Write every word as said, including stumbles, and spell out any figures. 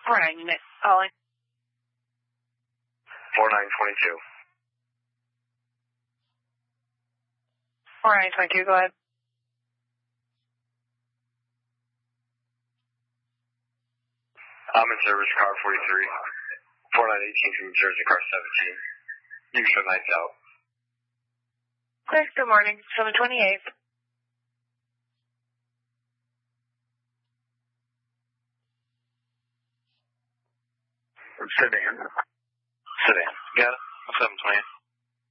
four nine unit calling. four nine twenty-two. four nine twenty-two, go ahead. I'm in service, car forty-three. four nine eighteen from New Jersey, car seventeen. You can show nights out. Okay, good morning. seven twenty-eight. Sedan. Sedan. Got it. seven twenty-eight.